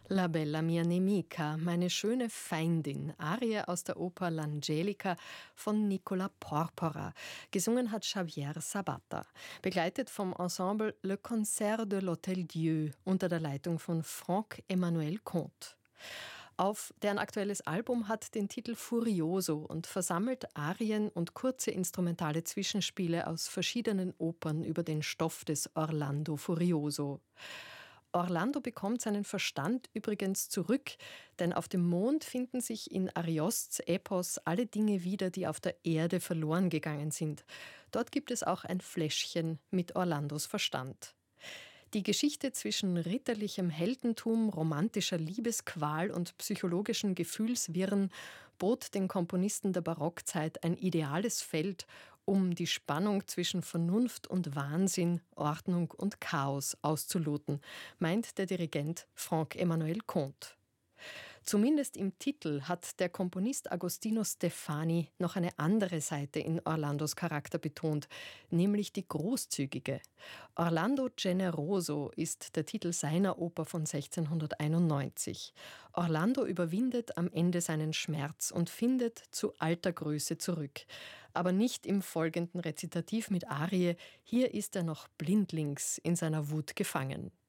La bella mia nemica, meine schöne Feindin, Arie aus der Oper L'Angelica von Nicola Porpora. Gesungen hat Xavier Sabata. Begleitet vom Ensemble Le Concert de l'Hôtel Dieu unter der Leitung von Franck-Emmanuel Comte. Deren aktuelles Album hat den Titel Furioso und versammelt Arien und kurze instrumentale Zwischenspiele aus verschiedenen Opern über den Stoff des Orlando Furioso. Orlando bekommt seinen Verstand übrigens zurück, denn auf dem Mond finden sich in Ariosts Epos alle Dinge wieder, die auf der Erde verloren gegangen sind. Dort gibt es auch ein Fläschchen mit Orlandos Verstand. Die Geschichte zwischen ritterlichem Heldentum, romantischer Liebesqual und psychologischen Gefühlswirren bot den Komponisten der Barockzeit ein ideales Feld, um die Spannung zwischen Vernunft und Wahnsinn, Ordnung und Chaos auszuloten, meint der Dirigent Franck-Emmanuel Comte. Zumindest im Titel hat der Komponist Agostino Steffani noch eine andere Seite in Orlandos Charakter betont, nämlich die großzügige. Orlando Generoso ist der Titel seiner Oper von 1691. Orlando überwindet am Ende seinen Schmerz und findet zu alter Größe zurück. Aber nicht im folgenden Rezitativ mit Arie, hier ist er noch blindlings in seiner Wut gefangen.